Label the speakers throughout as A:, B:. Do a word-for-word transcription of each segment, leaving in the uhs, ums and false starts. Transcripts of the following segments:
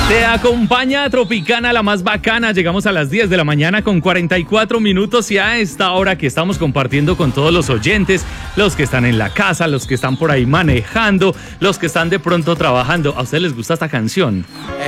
A: Te acompaña Tropicana, la más bacana. Llegamos a las diez de la mañana con cuarenta y cuatro minutos y a esta hora que estamos compartiendo con todos los oyentes, los que están en la casa, los que están por ahí manejando, los que están de pronto trabajando. ¿A ustedes les gusta esta canción?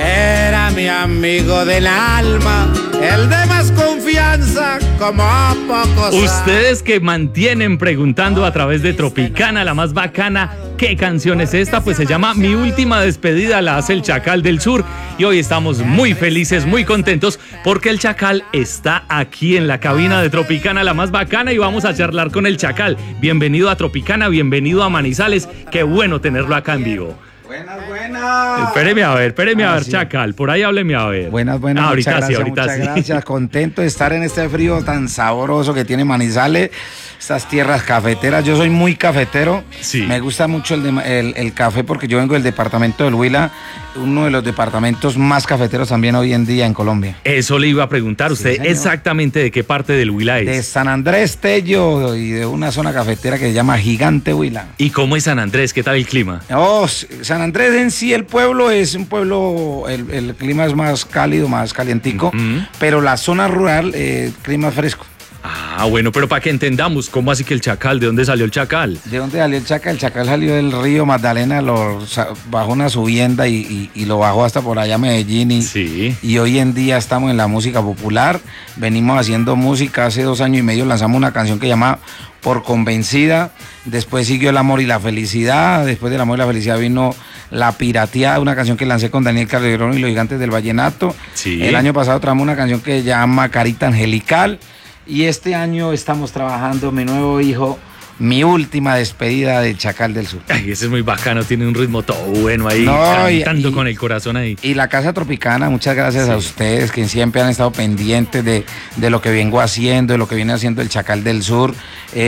B: Era mi amigo del alma, el de más confianza, como a pocos.
A: Ustedes que mantienen preguntando a través de Tropicana, la más bacana, ¿qué canción es esta? Pues se llama Mi Última Despedida, la hace el Chacal del Sur. Y hoy estamos muy felices, muy contentos, porque el Chacal está aquí en la cabina de Tropicana, la más bacana, y vamos a charlar con el Chacal. Bienvenido a Tropicana, bienvenido a Manizales. Qué bueno tenerlo acá en vivo.
B: Buenas, buenas.
A: Espéreme a ver, espéreme
B: ah,
A: a ver,
B: sí.
A: Chacal, por ahí hábleme a ver.
B: Buenas, buenas,
A: ah,
B: muchas
A: ahorita
B: gracias,
A: sí, ahorita
B: muchas
A: sí.
B: gracias. Contento de estar en este frío tan sabroso que tiene Manizales, estas tierras cafeteras. Yo soy muy cafetero.
A: Sí.
B: Me gusta mucho el, de, el, el café porque yo vengo del departamento del Huila, uno de los departamentos más cafeteros también hoy en día en Colombia.
A: Eso le iba a preguntar, ¿usted
B: señor.
A: exactamente de qué parte del Huila es?
B: De San Andrés Tello y de una zona cafetera que se llama Gigante Huila.
A: ¿Y cómo es San Andrés? ¿Qué tal el clima?
B: Oh, San Andrés en sí, el pueblo es un pueblo, el, el clima es más cálido, más calientico,
A: Uh-huh.
B: pero la zona rural, eh, el clima es fresco.
A: Ah, bueno, pero para que entendamos, ¿cómo así que el Chacal? ¿De dónde salió el Chacal?
B: ¿De dónde salió el Chacal? El Chacal salió del río Magdalena, lo sa- bajó una subienda y, y, y lo bajó hasta por allá a Medellín. Y,
A: Sí.
B: y hoy en día estamos en la música popular. Venimos haciendo música. Hace dos años y medio lanzamos una canción que se llama Por Convencida. Después siguió El Amor y la Felicidad. Después del Amor y la Felicidad vino La Pirateada, una canción que lancé con Daniel Calderón y los Gigantes del Vallenato.
A: Sí.
B: El año pasado traemos una canción que se llama Carita Angelical. Y este año estamos trabajando mi nuevo hijo, Mi Última Despedida del Chacal del Sur.
A: Ay, ese es muy bacano, tiene un ritmo todo bueno ahí,
B: No,
A: cantando
B: y- y-
A: con el corazón ahí.
B: Y la Casa Tropicana, muchas gracias
A: Sí.
B: a ustedes que siempre han estado pendientes de, de lo que vengo haciendo, de lo que viene haciendo el Chacal del Sur. Eh,